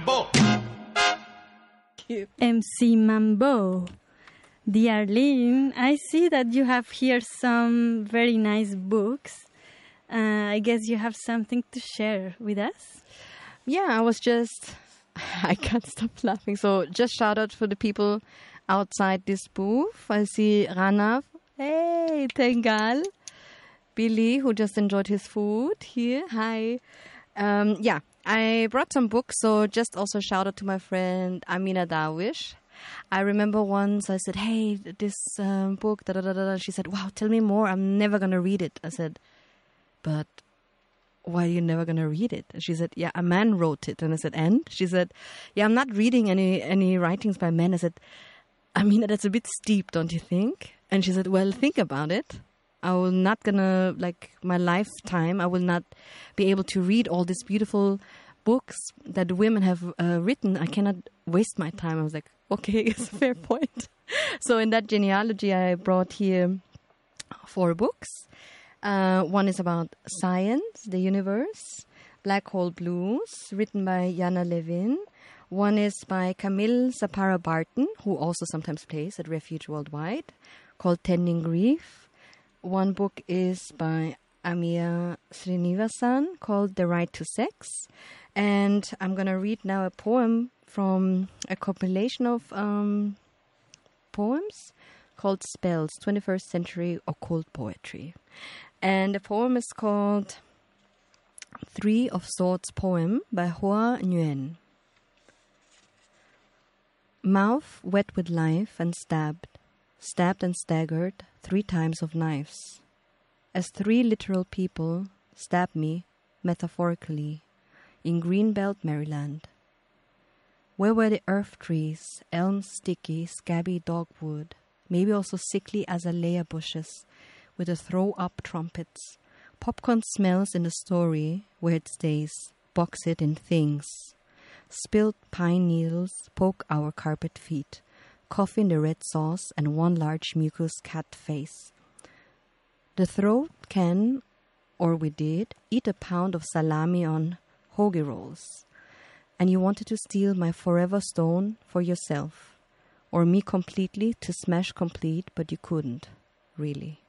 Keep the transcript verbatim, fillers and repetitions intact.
Mambo. M C Mambo. Dear Lynn, I see that you have here some very nice books. Uh, I guess you have something to share with us? Yeah, I was just... I can't stop laughing. So just shout out for the people outside this booth. I see Rana. Hey, Tengal. Billy, who just enjoyed his food here. Hi. Um, yeah, I brought some books. So just also shout out to my friend Amina Darwish. I remember once I said, hey, this um, book, da da da da. She said, wow, tell me more. I'm never going to read it. I said, but why are you never going to read it? And she said, yeah, a man wrote it. And I said, and? She said, yeah, I'm not reading any, any writings by men. I said, I mean, that's a bit steep, don't you think? And she said, well, think about it. I will not gonna, like, my lifetime, I will not be able to read all these beautiful books that women have uh, written. I cannot waste my time. I was like, okay, it's a fair point. So in that genealogy, I brought here four books. Uh, one is about science, the universe, Black Hole Blues, written by Jana Levin. One is by Camille Sapara Barton, who also sometimes plays at Refuge Worldwide, called Tending Grief. One book is by Amia Srinivasan, called The Right to Sex. And I'm going to read now a poem from a compilation of um, poems called Spells, twenty-first Century Occult Poetry. And the poem is called Three of Swords Poem by Hoa Nguyen. Mouth wet with life and stabbed, stabbed and staggered three times of knives, as three literal people stabbed me metaphorically in Greenbelt, Maryland. Where were the earth trees, elms, sticky, scabby dogwood, maybe also sickly azalea bushes, with the throw-up trumpets, popcorn smells in the story where it stays, box it in things. Spilled pine needles poke our carpet feet, coffee in the red sauce and one large mucus cat face. The throat can, or we did, eat a pound of salami on hoagie rolls. And you wanted to steal my forever stone for yourself, or me completely to smash complete, but you couldn't, really.